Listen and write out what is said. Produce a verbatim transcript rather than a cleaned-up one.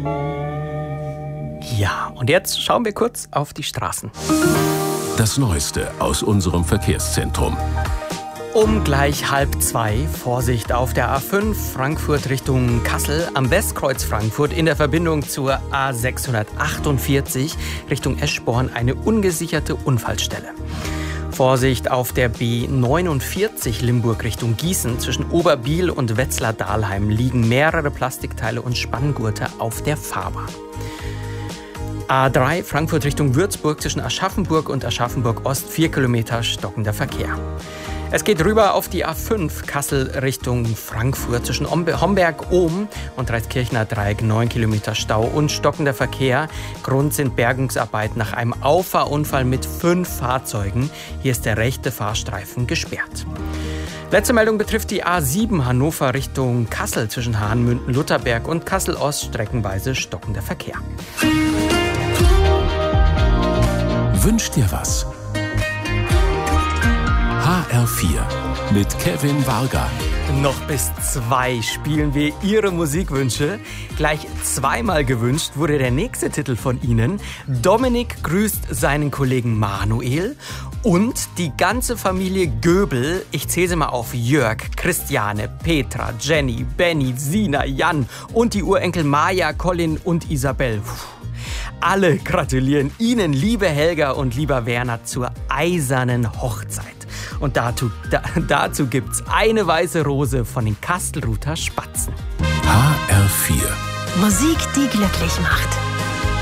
Ja, und jetzt schauen wir kurz auf die Straßen. Das Neueste aus unserem Verkehrszentrum. Um gleich halb zwei, Vorsicht auf der A fünf, Frankfurt Richtung Kassel, am Westkreuz Frankfurt in der Verbindung zur A sechshundertachtundvierzig Richtung Eschborn eine ungesicherte Unfallstelle. Vorsicht auf der B neunundvierzig Limburg Richtung Gießen. Zwischen Oberbiel und Wetzlar-Dahlheim liegen mehrere Plastikteile und Spanngurte auf der Fahrbahn. A drei Frankfurt Richtung Würzburg zwischen Aschaffenburg und Aschaffenburg Ost vier Kilometer stockender Verkehr. Es geht rüber auf die A fünf Kassel Richtung Frankfurt zwischen Homberg-Ohm und Dreiskirchner Dreieck neun Kilometer Stau und stockender Verkehr. Grund sind Bergungsarbeiten nach einem Auffahrunfall mit fünf Fahrzeugen. Hier ist der rechte Fahrstreifen gesperrt. Letzte Meldung betrifft die A sieben Hannover Richtung Kassel zwischen Hahnmünden-Lutherberg und Kassel-Ost streckenweise stockender Verkehr. Wünsch dir was? H R vier mit Kevin Varga. Noch bis zwei spielen wir Ihre Musikwünsche. Gleich zweimal gewünscht wurde der nächste Titel von Ihnen. Dominik grüßt seinen Kollegen Manuel und die ganze Familie Göbel. Ich zähle sie mal auf: Jörg, Christiane, Petra, Jenny, Benny, Sina, Jan und die Urenkel Maja, Colin und Isabel. Puh. Alle gratulieren Ihnen, liebe Helga und lieber Werner, zur eisernen Hochzeit. Und dazu, da, dazu gibt's eine weiße Rose von den Kastelruther Spatzen. H R vier. Musik, die glücklich macht.